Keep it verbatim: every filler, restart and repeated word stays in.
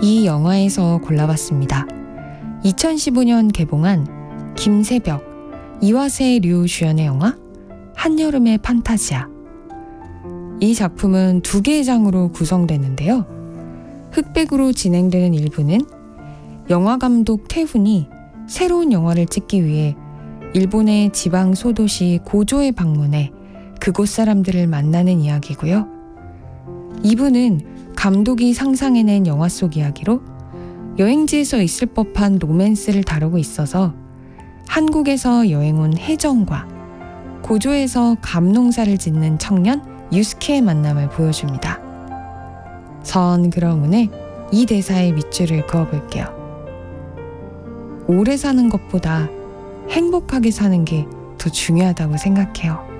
이 영화에서 골라봤습니다. 이천십오 년 개봉한 김세벽, 이화세 류 주연의 영화 한여름의 판타지아. 이 작품은 두 개의 장으로 구성되는데요. 흑백으로 진행되는 일부는 영화감독 태훈이 새로운 영화를 찍기 위해 일본의 지방 소도시 고조에 방문해 그곳 사람들을 만나는 이야기고요. 이 부는 감독이 상상해낸 영화 속 이야기로 여행지에서 있을 법한 로맨스를 다루고 있어서 한국에서 여행 온 혜정과 고조에서 감농사를 짓는 청년 유스케의 만남을 보여줍니다. 전 그럼 오늘 이 대사의 밑줄을 그어볼게요. 오래 사는 것보다 행복하게 사는 게 더 중요하다고 생각해요.